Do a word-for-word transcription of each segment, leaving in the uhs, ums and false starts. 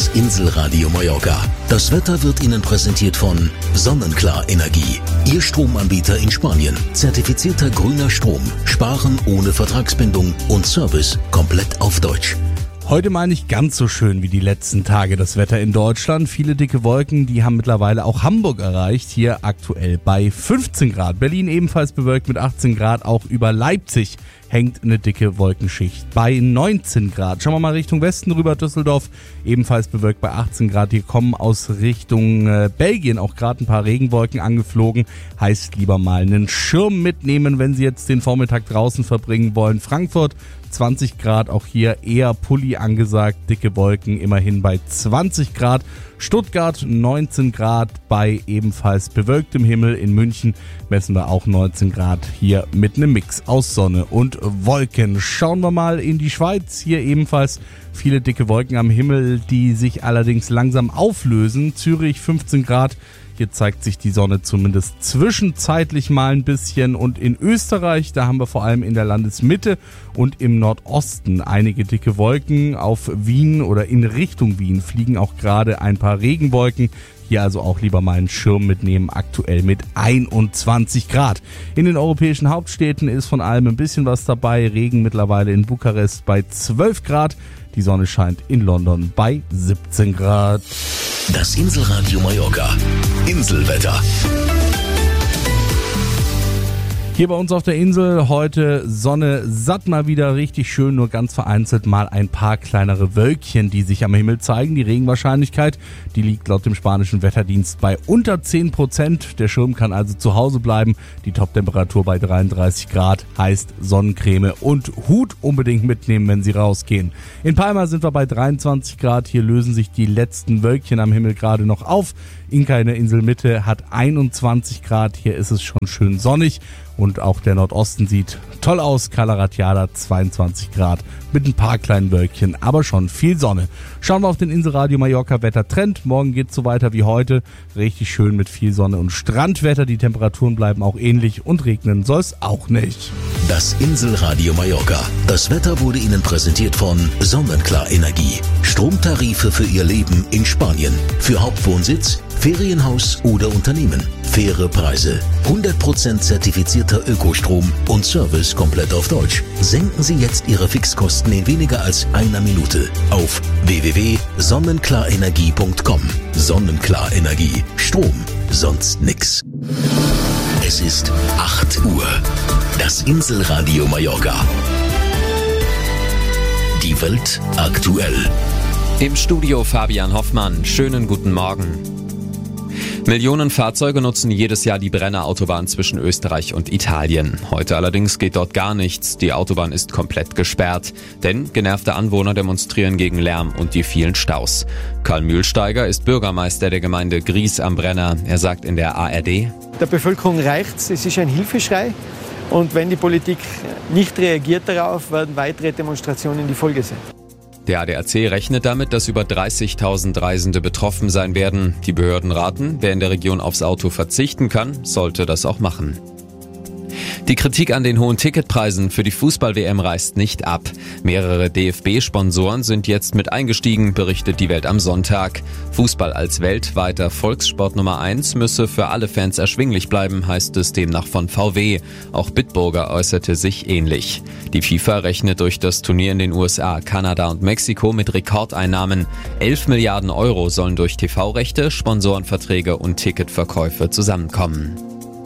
Das Inselradio Mallorca. Das Wetter wird Ihnen präsentiert von Sonnenklar Energie. Ihr Stromanbieter in Spanien. Zertifizierter grüner Strom. Sparen ohne Vertragsbindung und Service komplett auf Deutsch. Heute mal nicht ganz so schön wie die letzten Tage das Wetter in Deutschland. Viele dicke Wolken, die haben mittlerweile auch Hamburg erreicht. Hier aktuell bei fünfzehn Grad. Berlin ebenfalls bewölkt mit achtzehn Grad. Auch über Leipzig hängt eine dicke Wolkenschicht bei neunzehn Grad. Schauen wir mal Richtung Westen rüber. Düsseldorf ebenfalls bewölkt bei achtzehn Grad. Hier kommen aus Richtung äh, Belgien auch gerade ein paar Regenwolken angeflogen. Heißt lieber mal einen Schirm mitnehmen, wenn Sie jetzt den Vormittag draußen verbringen wollen. Frankfurt zwanzig Grad, auch hier eher Pulli angesagt, dicke Wolken immerhin bei zwanzig Grad. Stuttgart neunzehn Grad bei ebenfalls bewölktem Himmel. In München messen wir auch neunzehn Grad, hier mit einem Mix aus Sonne und Wolken. Schauen wir mal in die Schweiz, hier ebenfalls viele dicke Wolken am Himmel, die sich allerdings langsam auflösen. Zürich fünfzehn Grad. Hier zeigt sich die Sonne zumindest zwischenzeitlich mal ein bisschen. Und in Österreich, da haben wir vor allem in der Landesmitte und im Nordosten einige dicke Wolken. Auf Wien oder in Richtung Wien fliegen auch gerade ein paar Regenwolken. Hier also auch lieber mal einen Schirm mitnehmen, aktuell mit einundzwanzig Grad. In den europäischen Hauptstädten ist von allem ein bisschen was dabei. Regen mittlerweile in Bukarest bei zwölf Grad. Die Sonne scheint in London bei siebzehn Grad. Das Inselradio Mallorca. Inselwetter. Hier bei uns auf der Insel heute Sonne satt mal wieder, richtig schön, nur ganz vereinzelt mal ein paar kleinere Wölkchen, die sich am Himmel zeigen. Die Regenwahrscheinlichkeit, die liegt laut dem spanischen Wetterdienst bei unter zehn Prozent. Der Schirm kann also zu Hause bleiben. Die Toptemperatur bei dreiunddreißig Grad heißt Sonnencreme und Hut unbedingt mitnehmen, wenn Sie rausgehen. In Palma sind wir bei dreiundzwanzig Grad. Hier lösen sich die letzten Wölkchen am Himmel gerade noch auf. Inca in der Inselmitte hat einundzwanzig Grad. Hier ist es schon schön sonnig. Und auch der Nordosten sieht toll aus. Cala Ratjada zweiundzwanzig Grad mit ein paar kleinen Wölkchen, aber schon viel Sonne. Schauen wir auf den Inselradio Mallorca Wettertrend. Morgen geht's so weiter wie heute. Richtig schön mit viel Sonne und Strandwetter. Die Temperaturen bleiben auch ähnlich und regnen soll's auch nicht. Das Inselradio Mallorca. Das Wetter wurde Ihnen präsentiert von Sonnenklar Energie. Stromtarife für Ihr Leben in Spanien. Für Hauptwohnsitz, Ferienhaus oder Unternehmen. Faire Preise. hundert Prozent zertifizierter Ökostrom und Service komplett auf Deutsch. Senken Sie jetzt Ihre Fixkosten in weniger als einer Minute auf w w w punkt sonnenklarenergie punkt com. Sonnenklar Energie. Strom. Sonst nix. Es ist acht Uhr. Das Inselradio Mallorca. Die Welt aktuell. Im Studio Fabian Hoffmann. Schönen guten Morgen. Millionen Fahrzeuge nutzen jedes Jahr die Brennerautobahn zwischen Österreich und Italien. Heute allerdings geht dort gar nichts. Die Autobahn ist komplett gesperrt. Denn genervte Anwohner demonstrieren gegen Lärm und die vielen Staus. Karl Mühlsteiger ist Bürgermeister der Gemeinde Gries am Brenner. Er sagt in der A R D: Der Bevölkerung reicht's. Es ist ein Hilfeschrei. Und wenn die Politik nicht reagiert darauf, werden weitere Demonstrationen die Folge sein. Der A D A C rechnet damit, dass über dreißigtausend Reisende betroffen sein werden. Die Behörden raten, wer in der Region aufs Auto verzichten kann, sollte das auch machen. Die Kritik an den hohen Ticketpreisen für die Fußball-W M reißt nicht ab. Mehrere D F B-Sponsoren sind jetzt mit eingestiegen, berichtet die Welt am Sonntag. Fußball als weltweiter Volkssport Nummer eins müsse für alle Fans erschwinglich bleiben, heißt es demnach von V W. Auch Bitburger äußerte sich ähnlich. Die FIFA rechnet durch das Turnier in den U S A, Kanada und Mexiko mit Rekordeinnahmen. elf Milliarden Euro sollen durch T V-Rechte, Sponsorenverträge und Ticketverkäufe zusammenkommen.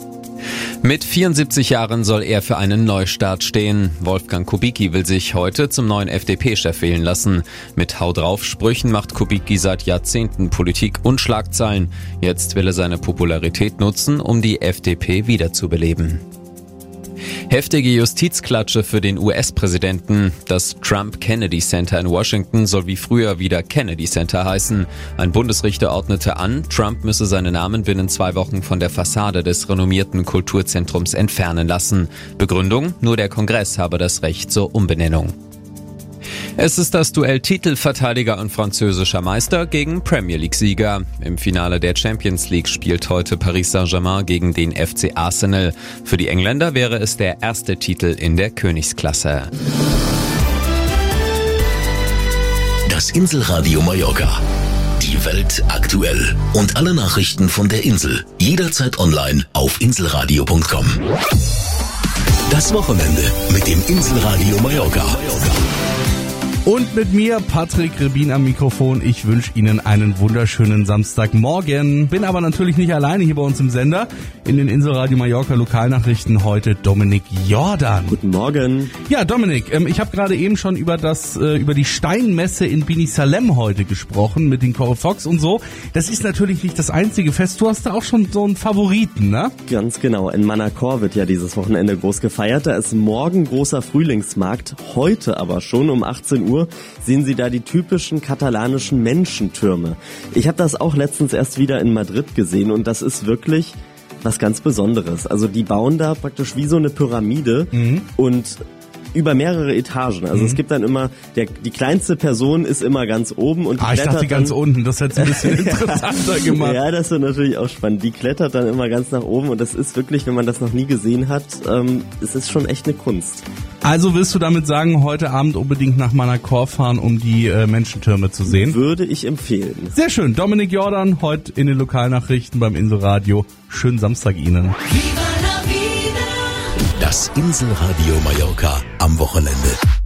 Mit vierundsiebzig Jahren soll er für einen Neustart stehen. Wolfgang Kubicki will sich heute zum neuen F D P-Chef wählen lassen. Mit Hau-drauf-Sprüchen macht Kubicki seit Jahrzehnten Politik und Schlagzeilen. Jetzt will er seine Popularität nutzen, um die F D P wiederzubeleben. Heftige Justizklatsche für den U S-Präsidenten. Das Trump-Kennedy Center in Washington soll wie früher wieder Kennedy Center heißen. Ein Bundesrichter ordnete an, Trump müsse seinen Namen binnen zwei Wochen von der Fassade des renommierten Kulturzentrums entfernen lassen. Begründung: Nur der Kongress habe das Recht zur Umbenennung. Es ist das Duell Titelverteidiger und französischer Meister gegen Premier League-Sieger. Im Finale der Champions League spielt heute Paris Saint-Germain gegen den F C Arsenal. Für die Engländer wäre es der erste Titel in der Königsklasse. Das Das Inselradio Mallorca. Die Welt aktuell. Und alle Nachrichten von der Insel. Jederzeit online auf inselradio punkt com. Das Wochenende mit dem Inselradio Mallorca. Und mit mir, Patrick Rebin am Mikrofon. Ich wünsche Ihnen einen wunderschönen Samstagmorgen. Bin aber natürlich nicht alleine hier bei uns im Sender. In den Inselradio Mallorca Lokalnachrichten heute Dominik Jordan. Guten Morgen. Ja, Dominik, ähm, ich habe gerade eben schon über das äh, über die Steinmesse in Bini Salem heute gesprochen mit den Coral Fox und so. Das ist natürlich nicht das einzige Fest. Du hast da auch schon so einen Favoriten, ne? Ganz genau. In Manacor wird ja dieses Wochenende groß gefeiert. Da ist morgen großer Frühlingsmarkt. Heute aber schon um achtzehn Uhr sehen Sie da die typischen katalanischen Menschentürme. Ich habe das auch letztens erst wieder in Madrid gesehen und das ist wirklich was ganz Besonderes. Also die bauen da praktisch wie so eine Pyramide mhm. und über mehrere Etagen. Also mhm. es gibt dann immer, der, die kleinste Person ist immer ganz oben und die ah, ich klettert dachte dann, ganz unten, das hätte es ein bisschen interessanter gemacht. Ja, das ist natürlich auch spannend. Die klettert dann immer ganz nach oben und das ist wirklich, wenn man das noch nie gesehen hat, ähm, es ist schon echt eine Kunst. Also willst du damit sagen, heute Abend unbedingt nach Manacor fahren, um die äh, Menschentürme zu sehen? Würde ich empfehlen. Sehr schön. Dominik Jordan, heute in den Lokalnachrichten beim Inselradio. Schönen Samstag Ihnen. Das Inselradio Mallorca am Wochenende.